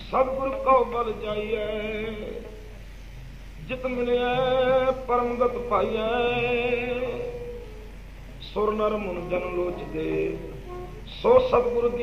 सतगुरु कौ बल जाइए जित मिलिए परमगत पाइए सुर नर मुन जन लोच दे सो सतगुरु